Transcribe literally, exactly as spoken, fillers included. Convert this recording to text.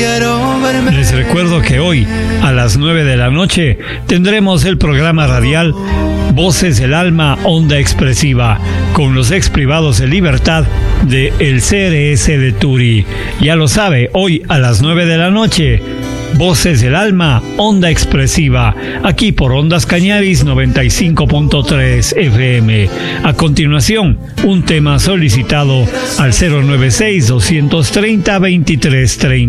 Les recuerdo que hoy, a las nueve de la noche, tendremos el programa radial Voces del Alma, Onda Expresiva, con los ex privados de libertad de el C R S de Turi. Ya lo sabe, hoy a las nueve de la noche, Voces del Alma, Onda Expresiva, aquí por Ondas Cañaris noventa y cinco punto tres F M. A continuación, un tema solicitado al cero nueve seis, dos treinta, veintitrés treinta.